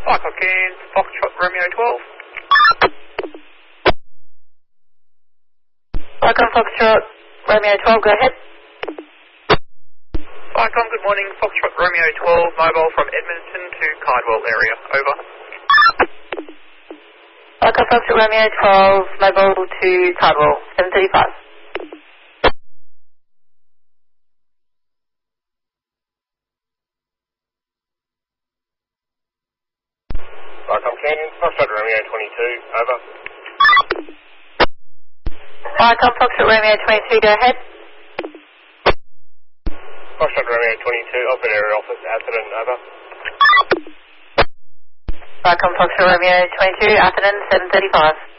Again, Foxtrot Romeo 12. Welcome, Foxtrot Romeo 12, go ahead. Icon, good morning. Foxtrot Romeo 12, mobile from Edmonton to Cardwell area. Over. Welcome, Foxtrot Romeo 12, mobile to Cardwell, 735. Icon Canyon, Foxtrot Romeo 22, over. Welcome, Foxtrot Romeo 22, go ahead. Foxtrot Romeo 22, Open Area Office, Atherton, over. Welcome, Foxtrot Romeo 22, Atherton, 735.